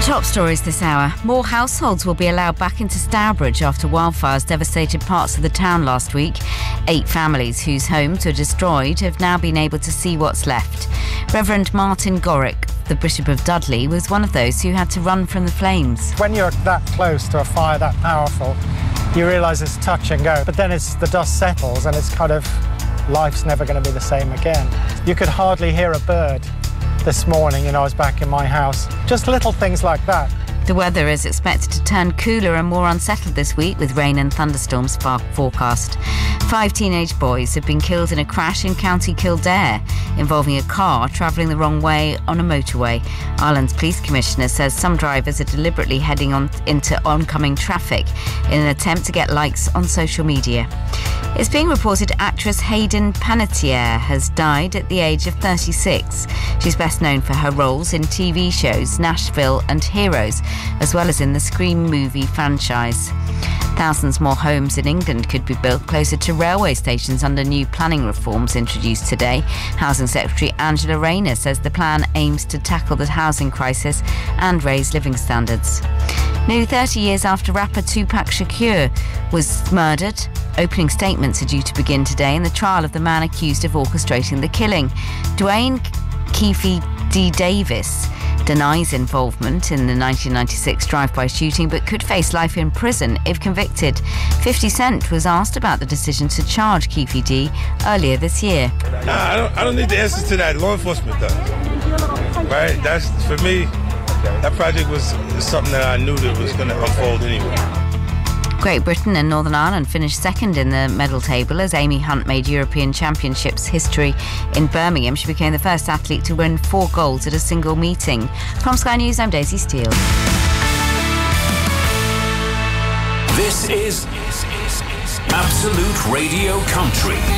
Top stories this hour. More households will be allowed back into Stourbridge after wildfires devastated parts of the town last week. 8 families whose homes were destroyed have now been able to see what's left. Reverend Martin Gorrick, the Bishop of Dudley, was one of those who had to run from the flames. When you're that close to a fire that powerful, you realise it's touch and go. But then the dust settles and it's kind of, life's never going to be the same again. You could hardly hear a bird. This morning, I was back in my house. Just little things like that. The weather is expected to turn cooler and more unsettled this week, with rain and thunderstorms forecast. 5 teenage boys have been killed in a crash in County Kildare involving a car travelling the wrong way on a motorway. Ireland's police commissioner says some drivers are deliberately heading into oncoming traffic in an attempt to get likes on social media. It's being reported actress Hayden Panettiere has died at the age of 36. She's best known for her roles in TV shows Nashville and Heroes, as well as in the Scream movie franchise. Thousands more homes in England could be built closer to railway stations under new planning reforms introduced today. Housing Secretary Angela Rayner says the plan aims to tackle the housing crisis and raise living standards. Nearly 30 years after rapper Tupac Shakur was murdered, opening statements are due to begin today in the trial of the man accused of orchestrating the killing. Dwayne Keefe D. Davis denies involvement in the 1996 drive-by shooting but could face life in prison if convicted. 50 Cent was asked about the decision to charge Keefe D. earlier this year. Nah, I don't need the answers to that. Law enforcement does. Right? That's, for me, that project was something that I knew that was going to unfold anyway. Great Britain and Northern Ireland finished second in the medal table as Amy Hunt made European Championships history in Birmingham. She became the first athlete to win 4 golds at a single meeting. From Sky News, I'm Daisy Steele. This is Absolute Radio Country.